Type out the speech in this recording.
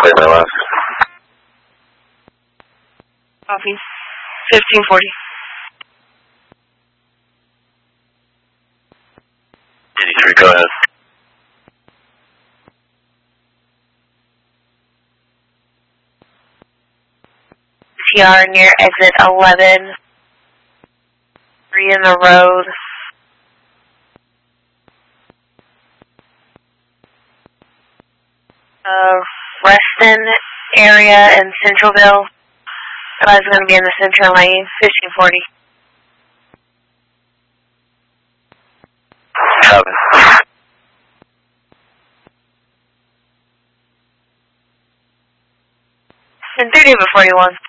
say my last. Copy. 1540. 83, go ahead. TR near exit 11. 3 in the road. Reston area in Centralville. Everybody's going to be in the center lane. 1540. Copy. 1030 over 41.